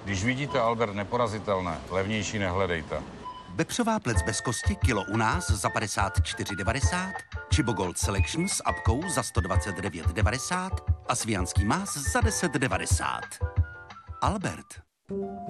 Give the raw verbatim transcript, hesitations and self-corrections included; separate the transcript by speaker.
Speaker 1: Když vidíte Albert neporazitelné, levnější nehledejte.
Speaker 2: Vepřová plec bez kosti kilo u nás za padesát čtyři devadesát, Chibo Gold Selection s apkou za sto dvacet devět devadesát a svijanský más za deset devadesát. Albert.